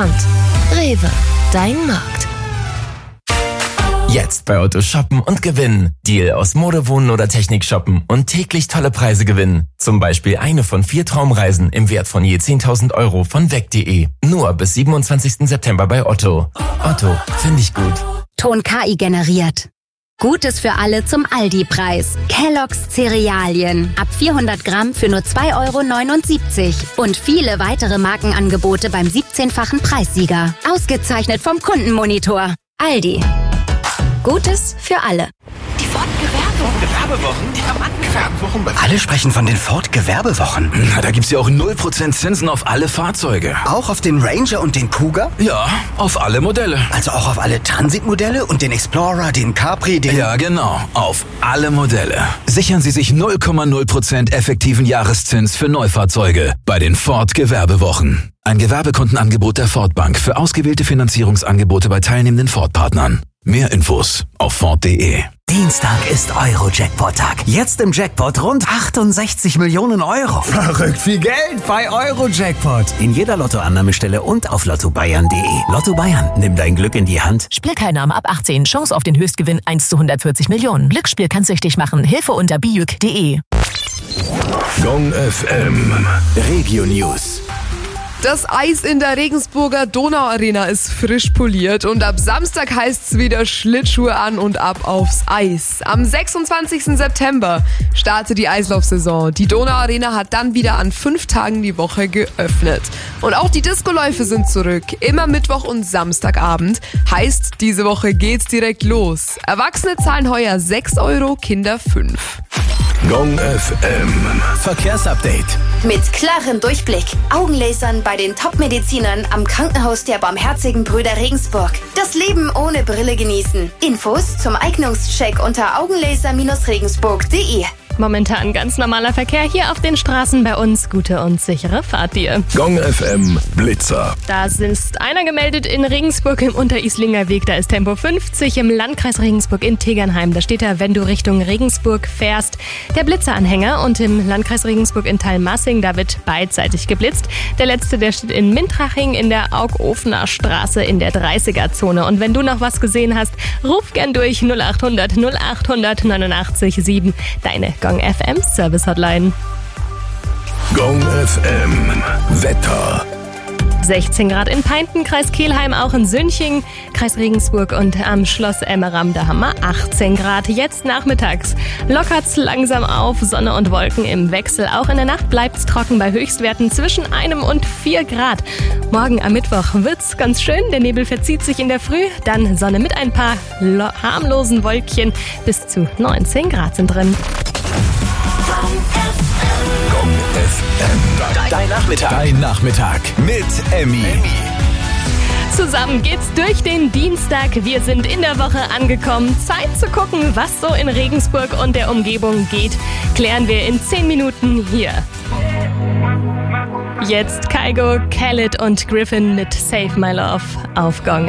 Pfand. Rewe, dein Markt. Jetzt bei Otto shoppen und gewinnen. Deal aus Mode, Wohnen oder Technik shoppen und täglich tolle Preise gewinnen. Zum Beispiel eine von 4 Traumreisen im Wert von je 10.000 € von weg.de. Nur bis 27. September bei Otto. Otto, finde ich gut. Ton KI generiert. Gutes für alle zum Aldi-Preis. Kellogg's Cerealien. Ab 400 Gramm für nur 2,79 €. Und viele weitere Markenangebote beim 17-fachen Preissieger. Ausgezeichnet vom Kundenmonitor. Aldi. Gutes für alle. Die Ford-Gewerbewochen, die haben angefangen. Alle sprechen von den Ford-Gewerbewochen. Na, da gibt's ja auch 0% Zinsen auf alle Fahrzeuge. Auch auf den Ranger und den Kuga? Ja, auf alle Modelle. Also auch auf alle Transit-Modelle und den Explorer, den Capri, den... Ja, genau, auf alle Modelle. Sichern Sie sich 0,0% effektiven Jahreszins für Neufahrzeuge bei den Ford-Gewerbewochen. Ein Gewerbekundenangebot der Ford Bank für ausgewählte Finanzierungsangebote bei teilnehmenden Ford-Partnern. Mehr Infos auf Ford.de. Dienstag ist Euro-Jackpot-Tag. Jetzt im Jackpot rund 68 Millionen €. Verrückt viel Geld bei Euro-Jackpot. In jeder Lottoannahmestelle und auf lottobayern.de. Lotto Bayern, nimm dein Glück in die Hand. Spielteilnahme ab 18. Chance auf den Höchstgewinn 1 zu 140 Millionen. Glücksspiel kann süchtig machen. Hilfe unter bijuk.de. Gong FM. Regio News. Das Eis in der Regensburger Donauarena ist frisch poliert und ab Samstag heißt's wieder Schlittschuhe an und ab aufs Eis. Am 26. September startet die Eislaufsaison. Die Donauarena hat dann wieder an 5 Tagen die Woche geöffnet. Und auch die Discoläufe sind zurück. Immer Mittwoch und Samstagabend. Heißt, diese Woche geht's direkt los. Erwachsene zahlen heuer 6 €, Kinder 5. Gong FM. Verkehrsupdate. Mit klarem Durchblick. Augenlasern bei den Top-Medizinern am Krankenhaus der Barmherzigen Brüder Regensburg. Das Leben ohne Brille genießen. Infos zum Eignungscheck unter augenlaser-regensburg.de. Momentan ganz normaler Verkehr hier auf den Straßen bei uns. Gute und sichere Fahrt dir. Gong FM Blitzer. Da ist einer gemeldet in Regensburg im Unterieslinger Weg. Da ist Tempo 50 im Landkreis Regensburg in Tegernheim. Da steht er, wenn du Richtung Regensburg fährst, der Blitzeranhänger. Und im Landkreis Regensburg in Thalmassing, da wird beidseitig geblitzt. Der letzte, der steht in Mintraching in der Augofener Straße in der 30er-Zone. Und wenn du noch was gesehen hast, ruf gern durch 0800 0800 89 7. Deine Gong FM Service Hotline. Gong FM Wetter. 16 Grad in Peinten, Kreis Kelheim, auch in Sünching, Kreis Regensburg und am Schloss Emmeram, da haben wir 18 Grad. Jetzt nachmittags lockert's langsam auf, Sonne und Wolken im Wechsel. Auch in der Nacht bleibt's trocken bei Höchstwerten zwischen 1 und 4 Grad. Morgen am Mittwoch wird's ganz schön, der Nebel verzieht sich in der Früh, dann Sonne mit ein paar harmlosen Wolkchen, bis zu 19 Grad sind drin. Gong FM. Dein Nachmittag mit Emmy. Zusammen geht's durch den Dienstag. Wir sind in der Woche angekommen. Zeit zu gucken, was so in Regensburg und der Umgebung geht. Klären wir in 10 Minuten hier. Jetzt Kygo, Khaled und Griffin mit Save My Love auf Gong